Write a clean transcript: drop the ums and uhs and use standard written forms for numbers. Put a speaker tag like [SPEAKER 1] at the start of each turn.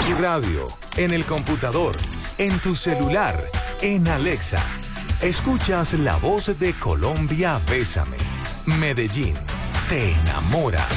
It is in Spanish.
[SPEAKER 1] tu radio, en el computador, en tu celular, en Alexa. Escuchas la voz de Colombia Bésame. Medellín te enamora.